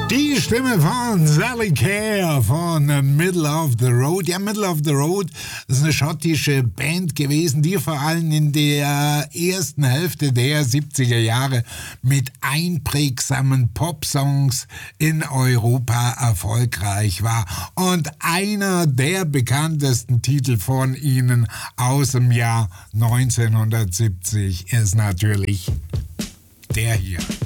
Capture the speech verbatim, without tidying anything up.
Die Stimme von Sally Care von Middle of the Road. Ja, Middle of the Road ist eine schottische Band gewesen, die vor allem in der ersten Hälfte der siebziger Jahre mit einprägsamen Popsongs in Europa erfolgreich war. Und einer der bekanntesten Titel von ihnen aus dem Jahr neunzehnhundertsiebzig ist natürlich der hier.